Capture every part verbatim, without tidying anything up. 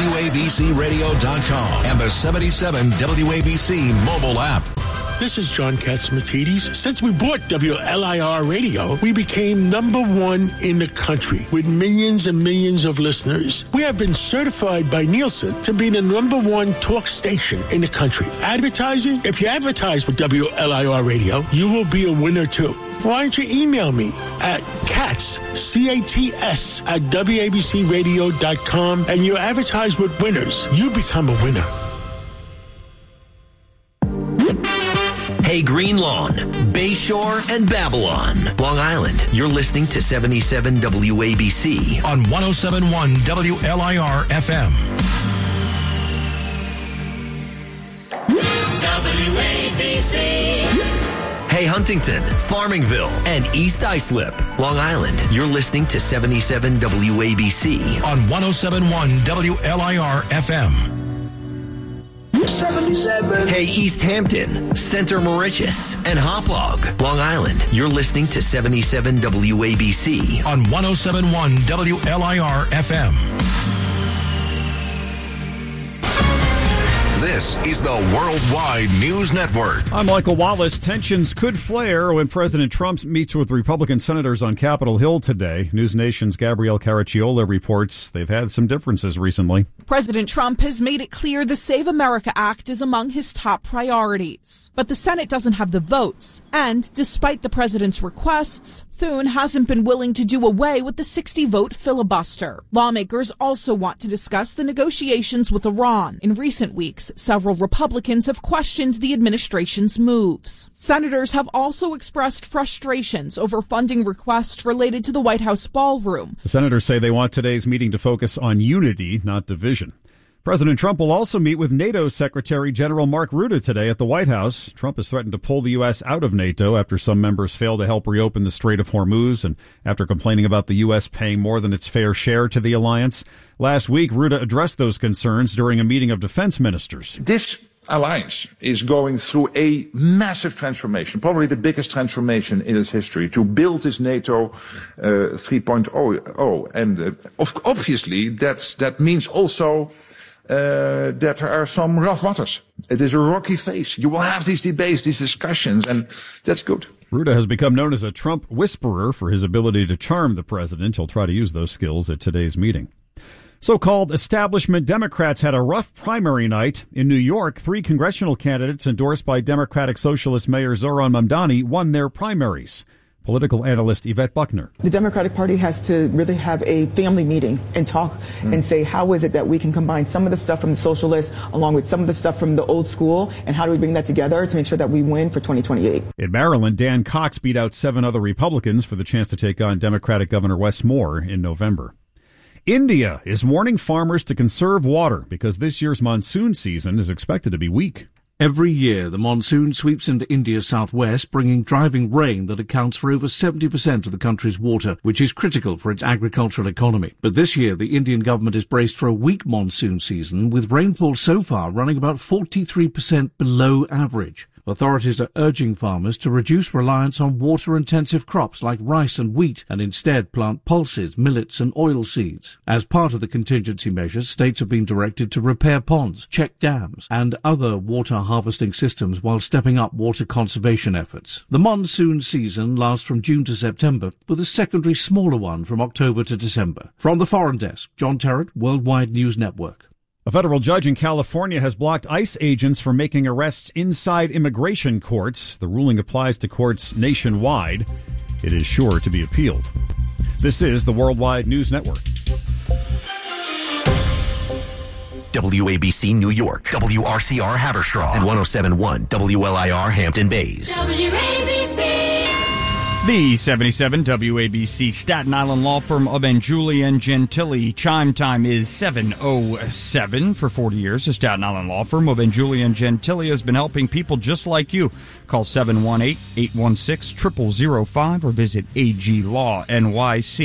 W A B C radio dot com and the seventy-seven W A B C mobile app. This is John Katsimatidis. Since we bought W L I R Radio, we became number one in the country with millions and millions of listeners. We have been certified by Nielsen to be the number one talk station in the country. Advertising? If you advertise with W L I R Radio, you will be a winner too. Why don't you email me at cats, C A T S, at W A B C radio dot com and you advertise with winners. You become a winner. Hey, Green Lawn, Bayshore, and Babylon, Long Island. You're listening to seventy-seven W A B C on one oh seven point one W L I R F M. W A B C. Hey, Huntington, Farmingville, and East Islip, Long Island. You're listening to seventy-seven W A B C on one oh seven point one W L I R F M. seventy-seven. Hey, East Hampton, Center Moriches, and Hauppauge, Long Island. You're listening to seventy-seven W A B C on one oh seven point one W L I R F M. This is the Worldwide News Network. I'm Michael Wallace. Tensions could flare when President Trump meets with Republican senators on Capitol Hill today. News Nation's Gabrielle Caracciolo reports they've had some differences recently. President Trump has made it clear the Save America Act is among his top priorities. But the Senate doesn't have the votes. And despite the president's requests, Thune hasn't been willing to do away with the sixty-vote filibuster. Lawmakers also want to discuss the negotiations with Iran. In recent weeks, several Republicans have questioned the administration's moves. Senators have also expressed frustrations over funding requests related to the White House ballroom. The senators say they want today's meeting to focus on unity, not division. President Trump will also meet with NATO Secretary General Mark Rutte today at the White House. Trump has threatened to pull the U S out of NATO after some members fail to help reopen the Strait of Hormuz and after complaining about the U S paying more than its fair share to the alliance. Last week, Rutte addressed those concerns during a meeting of defense ministers. This alliance is going through a massive transformation, probably the biggest transformation in its history, to build this NATO uh, three point oh. And uh, obviously, that's, that means also Uh, that there are some rough waters. It is a rocky phase. You will have these debates, these discussions, and that's good. Rutte has become known as a Trump whisperer for his ability to charm the president. He'll try to use those skills at today's meeting. So-called establishment Democrats had a rough primary night. In New York, three congressional candidates endorsed by Democratic Socialist Mayor Zohran Mamdani won their primaries. Political analyst Yvette Buckner. The Democratic Party has to really have a family meeting and talk mm. and say, how is it that we can combine some of the stuff from the socialists along with some of the stuff from the old school, and how do we bring that together to make sure that we win for twenty twenty-eight? In Maryland, Dan Cox beat out seven other Republicans for the chance to take on Democratic Governor Wes Moore in November. India is warning farmers to conserve water because this year's monsoon season is expected to be weak. Every year, the monsoon sweeps into India's southwest, bringing driving rain that accounts for over seventy percent of the country's water, which is critical for its agricultural economy. But this year, the Indian government is braced for a weak monsoon season, with rainfall so far running about forty-three percent below average. Authorities are urging farmers to reduce reliance on water-intensive crops like rice and wheat and instead plant pulses, millets and oilseeds. As part of the contingency measures, states have been directed to repair ponds, check dams and other water harvesting systems while stepping up water conservation efforts. The monsoon season lasts from June to September, with a secondary smaller one from October to December. From the Foreign Desk, John Terrett, Worldwide News Network. A federal judge in California has blocked ICE agents from making arrests inside immigration courts. The ruling applies to courts nationwide. It is sure to be appealed. This is the Worldwide News Network. W A B C New York, W R C R Haverstraw, and one oh seven point one W L I R Hampton Bays. W A B C. The seventy-seven W A B C Staten Island law firm of Benjuli and Gentili. Chime time is seven oh seven. For forty years, the Staten Island law firm of Benjuli and Gentili has been helping people just like you. Call seven one eight, eight one six, zero zero zero five or visit A G Law N Y C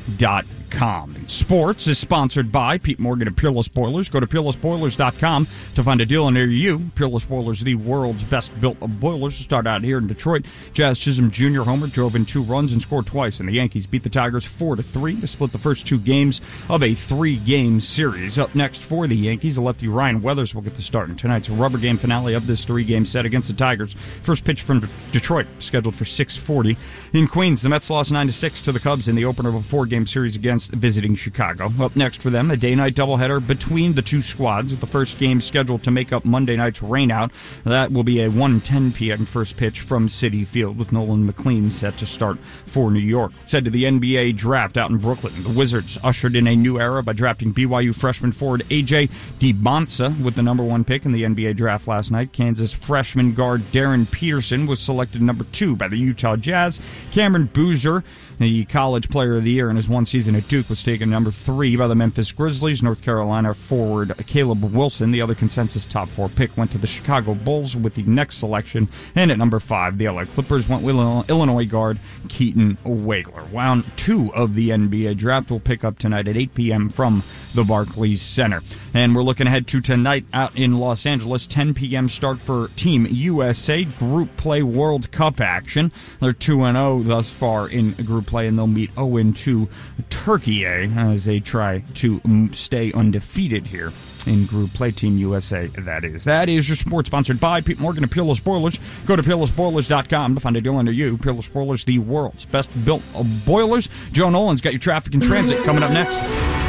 dot com. Sports is sponsored by Pete Morgan of Peerless Boilers. Go to peerless boilers dot com to find a dealer near you. Peerless Boilers, the world's best built boilers. Start out here in Detroit. Jazz Chisholm Junior homer, drove in two runs and scored twice, and the Yankees beat the Tigers four to three to split the first two games of a three-game series. Up next for the Yankees, the lefty Ryan Weathers will get the start in tonight's rubber game finale of this three-game set against the Tigers. First pitch from Detroit, scheduled for six forty. In Queens, the Mets lost nine to six to the Cubs in the opener of a four-game series against visiting Chicago. Up next for them, a day-night doubleheader between the two squads, with the first game scheduled to make up Monday night's rainout. That will be a one ten p.m. first pitch from Citi Field, with Nolan McLean set to start for New York. Head to the N B A draft out in Brooklyn. The Wizards ushered in a new era by drafting B Y U freshman forward A J DiBonsa with the number one pick in the N B A draft last night. Kansas freshman guard Darren Peterson was selected number two by the Utah Jazz. Cameron Boozer, the college player of the year in his one season at Duke, was taken number three by the Memphis Grizzlies. North Carolina forward Caleb Wilson, the other consensus top four pick, went to the Chicago Bulls with the next selection. And at number five, the L A Clippers went with Illinois guard Keaton Wagler. Round two of the N B A draft will pick up tonight at eight p.m. from the Barclays Center. And we're looking ahead to tonight out in Los Angeles, ten p.m. start for Team U S A Group Play World Cup action. They're two and oh thus far in group play, and they'll meet oh and two Turkey as they try to stay undefeated here in group play. Team U S A, that is. That is your sports, sponsored by Pete Morgan of Peerless Boilers. Go to peerless boilers dot com to find a deal under you. Peerless Boilers, the world's best built boilers. Joe Nolan's got your traffic and transit coming up next.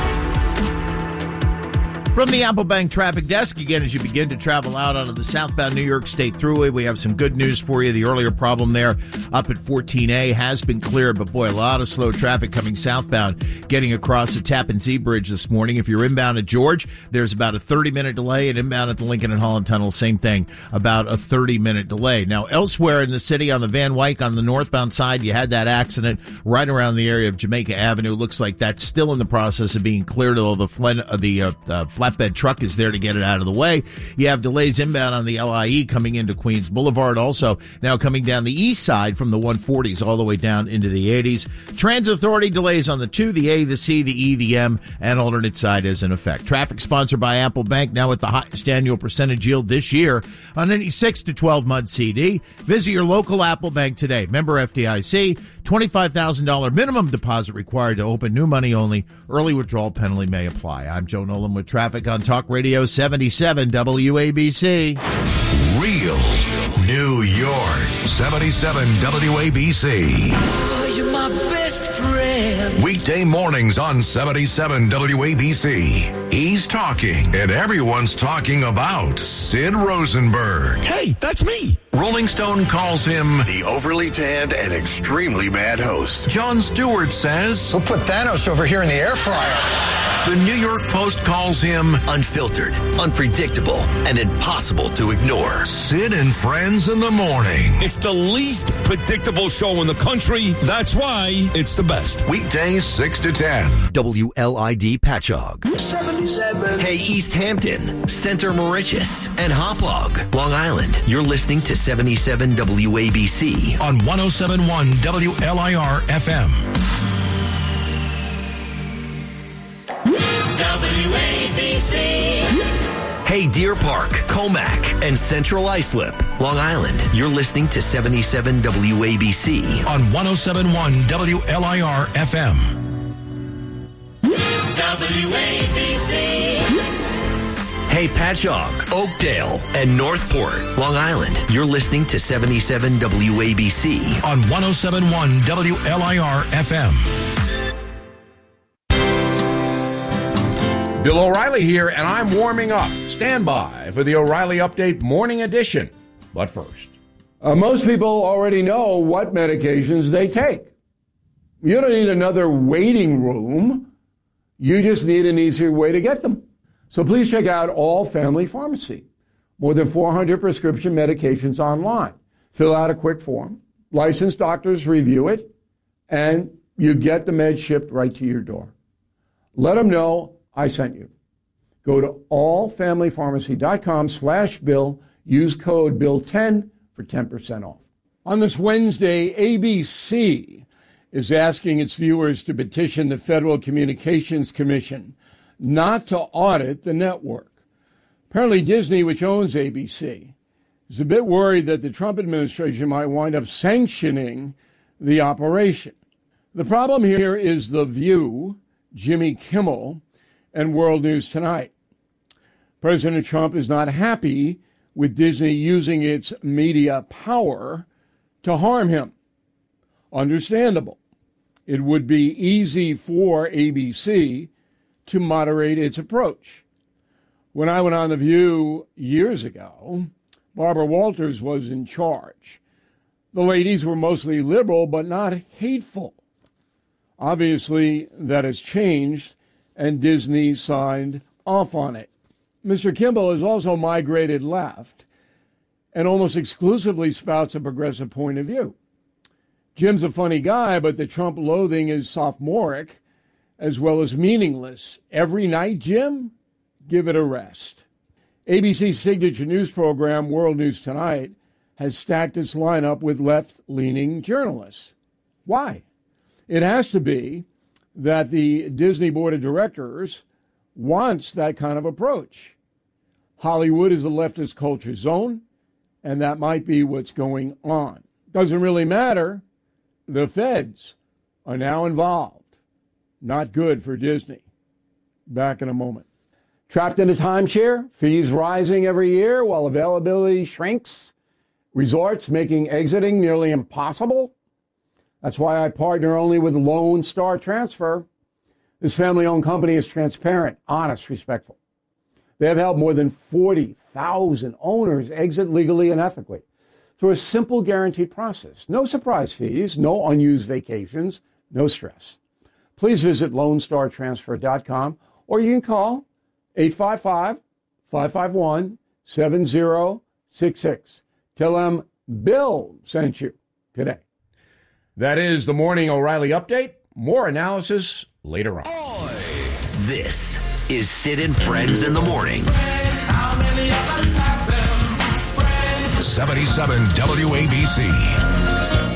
From the Apple Bank Traffic Desk, again, as you begin to travel out onto the southbound New York State Thruway, we have some good news for you. The earlier problem there up at fourteen A has been cleared, but boy, a lot of slow traffic coming southbound, getting across the Tappan Zee Bridge this morning. If you're inbound at George, there's about a thirty-minute delay, and inbound at the Lincoln and Holland Tunnel, same thing, about a thirty-minute delay. Now, elsewhere in the city, on the Van Wyck, on the northbound side, you had that accident right around the area of Jamaica Avenue. Looks like that's still in the process of being cleared, although the, flen- uh, the uh, uh, flatbed truck is there to get it out of the way. You have delays inbound on the L I E coming into Queens Boulevard, also now coming down the east side from the one forties all the way down into the eighties. Transit Authority delays on the two, the A, the C, the E, the M, and alternate side is in effect. Traffic sponsored by Apple Bank, now at the highest annual percentage yield this year on any six to twelve month C D. Visit your local Apple Bank today. Member F D I C, twenty-five thousand dollars minimum deposit required to open, new money only. Early withdrawal penalty may apply. I'm Joe Nolan with traffic on Talk Radio seventy-seven W A B C. Real New York, seventy-seven W A B C. Oh, you're my best friend. Weekday mornings on seventy-seven W A B C. He's talking, and everyone's talking about Sid Rosenberg. Hey, that's me. Rolling Stone calls him the overly tanned and extremely bad host. Jon Stewart says, "Who put Thanos over here in the air fryer?" The New York Post calls him unfiltered, unpredictable, and impossible to ignore. Sid and Friends in the morning. It's the least predictable show in the country. That's why it's the best. Weekdays six to ten. W L I D Patchogue. seventy-seven. Hey, East Hampton, Center Mauritius, and Hauppauge, Long Island. You're listening to seventy-seven W A B C on one oh seven point one W L I R F M. W A B C. Hey, Deer Park, Comac, and Central Islip, Long Island. You're listening to seventy-seven W A B C on one oh seven point one W L I R F M. W A B C. Hey, Patchogue, Oakdale, and Northport, Long Island. You're listening to seventy-seven W A B C on one oh seven point one W L I R F M. Bill O'Reilly here, and I'm warming up. Stand by for the O'Reilly Update Morning Edition. But first, uh, most people already know what medications they take. You don't need another waiting room. You just need an easier way to get them. So please check out All Family Pharmacy. More than four hundred prescription medications online. Fill out a quick form. Licensed doctors review it, and you get the meds shipped right to your door. Let them know I sent you. Go to allfamilypharmacy.com slash bill. Use code bill ten for ten percent off. On this Wednesday, A B C is asking its viewers to petition the Federal Communications Commission not to audit the network. Apparently, Disney, which owns A B C, is a bit worried that the Trump administration might wind up sanctioning the operation. The problem here is The View, Jimmy Kimmel, and World News Tonight. President Trump is not happy with Disney using its media power to harm him. Understandable. It would be easy for A B C to moderate its approach. When I went on The View years ago, Barbara Walters was in charge. The ladies were mostly liberal, but not hateful. Obviously, that has changed, and Disney signed off on it. Mister Kimball has also migrated left and almost exclusively spouts a progressive point of view. Jim's a funny guy, but the Trump loathing is sophomoric as well as meaningless. Every night, Jim? Give it a rest. A B C's signature news program, World News Tonight, has stacked its lineup with left-leaning journalists. Why? It has to be that the Disney Board of Directors wants that kind of approach. Hollywood is a leftist culture zone, and that might be what's going on. Doesn't really matter. The feds are now involved. Not good for Disney. Back in a moment. Trapped in a timeshare, fees rising every year while availability shrinks, resorts making exiting nearly impossible. That's why I partner only with Lone Star Transfer. This family-owned company is transparent, honest, respectful. They have helped more than forty thousand owners exit legally and ethically through a simple guaranteed process. No surprise fees, no unused vacations, no stress. Please visit lone star transfer dot com or you can call eight five five, five five one, seven zero six six. Tell them Bill sent you today. That is the Morning O'Reilly Update. More analysis later on. This is Sid and Friends in the Morning. seventy-seven W A B C.